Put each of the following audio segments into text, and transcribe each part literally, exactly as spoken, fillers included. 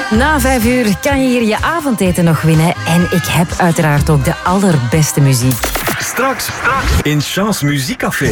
Na vijf uur kan je hier je avondeten nog winnen. En ik heb uiteraard ook de allerbeste muziek. Straks, straks in Chance Muziekcafé.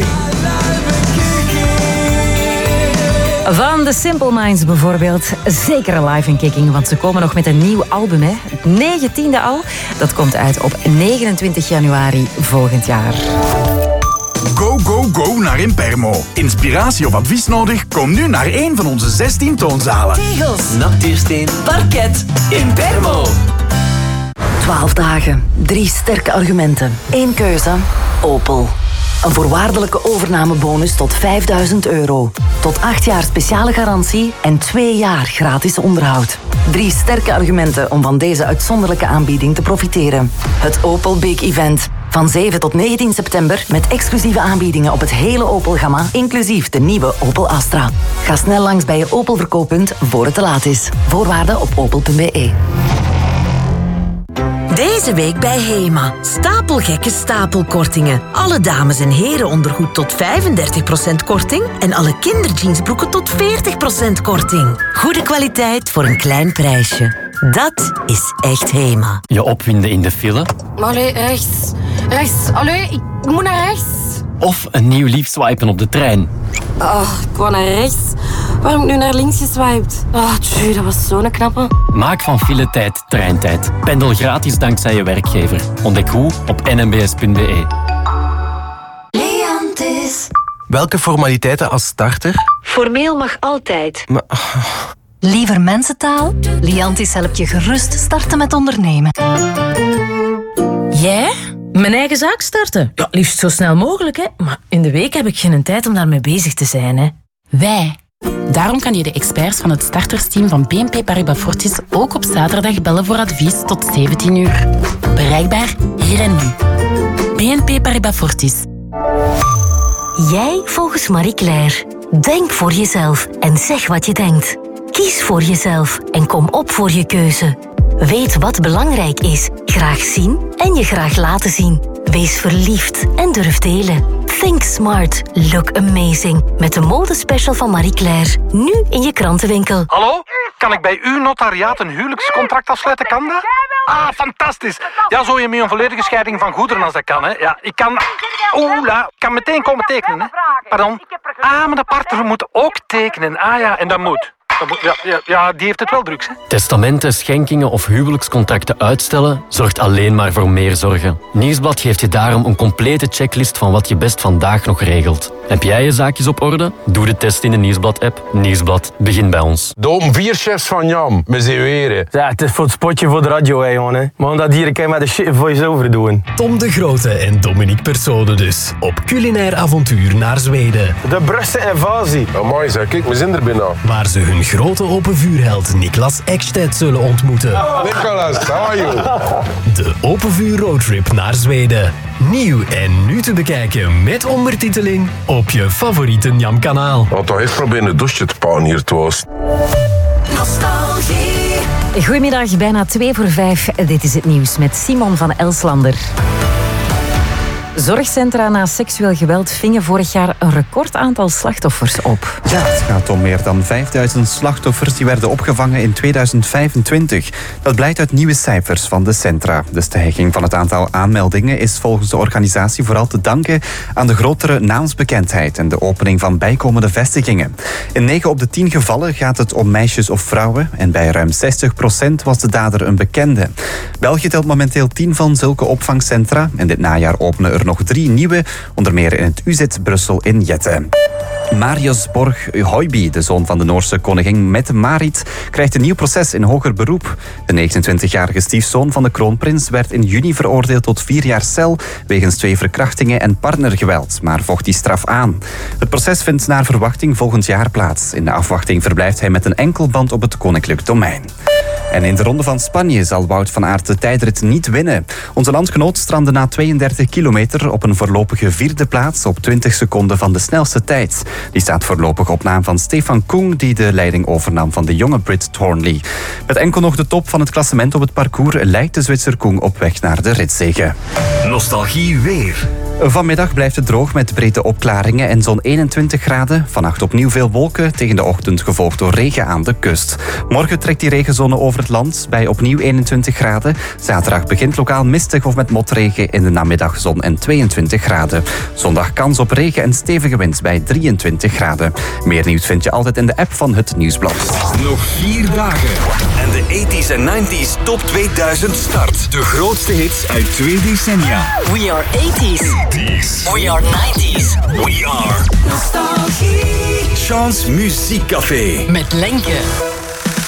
Van The Simple Minds bijvoorbeeld. Zeker live in kicking, want ze komen nog met een nieuw album. Hè? Het negentiende al. Dat komt uit op negenentwintig januari volgend jaar. Go, go, go naar Impermo. Inspiratie of advies nodig? Kom nu naar één van onze zestien toonzalen. Tegels, natuursteen, parket, Impermo. twaalf dagen, drie sterke argumenten. Eén keuze, Opel. Een voorwaardelijke overnamebonus tot vijfduizend euro. Tot acht jaar speciale garantie en twee jaar gratis onderhoud. Drie sterke argumenten om van deze uitzonderlijke aanbieding te profiteren. Het Opel Big Event. Van zeven tot negentien september met exclusieve aanbiedingen op het hele Opel-gamma, inclusief de nieuwe Opel Astra. Ga snel langs bij je Opel verkooppunt voor het te laat is. Voorwaarden op opel punt b e. Deze week bij Hema. Stapelgekke stapelkortingen. Alle dames- en herenondergoed tot vijfendertig procent korting en alle kinderjeansbroeken tot veertig procent korting. Goede kwaliteit voor een klein prijsje. Dat is echt Hema. Je opwinden in de file. Allee, rechts. Rechts. Allee, ik moet naar rechts. Of een nieuw lief swipen op de trein. Oh, ik wou naar rechts. Waarom heb ik nu naar links geswiped? Oh, tjie, dat was zo'n knappe. Maak van filetijd treintijd. Pendel gratis dankzij je werkgever. Ontdek hoe op n m b s punt b e. Liantis. Welke formaliteiten als starter? Formeel mag altijd. Maar... Liever mensentaal? Liantis helpt je gerust starten met ondernemen. Jij? Mijn eigen zaak starten? Ja, liefst zo snel mogelijk, hè. Maar in de week heb ik geen tijd om daarmee bezig te zijn, hè. Wij. Daarom kan je de experts van het startersteam van B N P Paribas Fortis ook op zaterdag bellen voor advies tot zeventien uur. Bereikbaar hier en nu. B N P Paribas Fortis. Jij volgens Marie Claire. Denk voor jezelf en zeg wat je denkt. Kies voor jezelf en kom op voor je keuze. Weet wat belangrijk is. Graag zien en je graag laten zien. Wees verliefd en durf delen. Think smart, look amazing. Met de modespecial van Marie Claire. Nu in je krantenwinkel. Hallo? Kan ik bij uw notariaat een huwelijkscontract afsluiten? Kan dat? Ah, fantastisch. Ja, zo je met een volledige scheiding van goederen als dat kan. Hè. Ja, ik kan... Oela, ik kan meteen komen tekenen. Hè. Pardon. Ah, maar de partner moet ook tekenen. Ah ja, en dat moet. Ja, ja, ja, die heeft het wel druk, hè? Testamenten, schenkingen of huwelijkscontracten uitstellen zorgt alleen maar voor meer zorgen. Nieuwsblad geeft je daarom een complete checklist van wat je best vandaag nog regelt. Heb jij je zaakjes op orde? Doe de test in de Nieuwsblad-app. Nieuwsblad, begin bij ons. Dom vier chefs van Jam, met z'n weren. Ja, het is voor het spotje voor de radio, hè, jongen. Hè. Maar dat hier kan je met de shit voice-over doen. Tom de Grote en Dominique Persone dus. Op culinair avontuur naar Zweden. De Brusse invasie. Amai, zeg ik, we zijn er bijna. Waar ze hun grote open vuurheld Niklas Ekstedt zullen ontmoeten. Nicolas, how are you? De open vuur roadtrip naar Zweden. Nieuw en nu te bekijken met ondertiteling op je favoriete Njam-kanaal. Laat toch eens proberen een douche te paan hier thuis. Nostalgie. Goedemiddag, bijna twee voor vijf. Dit is het nieuws met Simon van Elslander. Zorgcentra na seksueel geweld vingen vorig jaar een record aantal slachtoffers op. Ja, het gaat om meer dan vijfduizend slachtoffers die werden opgevangen in tweeduizend vijfentwintig. Dat blijkt uit nieuwe cijfers van de centra. De stijging van het aantal aanmeldingen is volgens de organisatie vooral te danken aan de grotere naamsbekendheid en de opening van bijkomende vestigingen. In negen op de tien gevallen gaat het om meisjes of vrouwen en bij ruim zestig procent was de dader een bekende. België telt momenteel tien van zulke opvangcentra en dit najaar openen er nog drie nieuwe, onder meer in het U Z Brussel in Jette. Marius Borg-Høiby, de zoon van de Noorse koningin Mette-Marit, krijgt een nieuw proces in hoger beroep. De negenentwintigjarige stiefzoon van de kroonprins werd in juni veroordeeld tot vier jaar cel wegens twee verkrachtingen en partnergeweld, maar vocht die straf aan. Het proces vindt naar verwachting volgend jaar plaats. In de afwachting verblijft hij met een enkelband op het koninklijk domein. En in de Ronde van Spanje zal Wout van Aert de tijdrit niet winnen. Onze landgenoot strandde na tweeëndertig kilometer op een voorlopige vierde plaats op twintig seconden van de snelste tijd. Die staat voorlopig op naam van Stefan Kung, die de leiding overnam van de jonge Brit Thornley. Met enkel nog de top van het klassement op het parcours lijkt de Zwitser Kung op weg naar de ritzege. Nostalgie weer. Vanmiddag blijft het droog met brede opklaringen en zo'n eenentwintig graden. Vannacht opnieuw veel wolken, tegen de ochtend gevolgd door regen aan de kust. Morgen trekt die regenzone over het land bij opnieuw eenentwintig graden. Zaterdag begint lokaal mistig of met motregen, in de namiddag zon en tweeëntwintig graden. Zondag kans op regen en stevige wind bij drieëntwintig graden. Meer nieuws vind je altijd in de app van Het Nieuwsblad. Nog vier dagen en de tachtiger en negentiger top tweeduizend start. De grootste hits uit twee decennia. We are eighties. We are nineties. We are Nostalgie. Chance Muziekcafé. Met Lenke.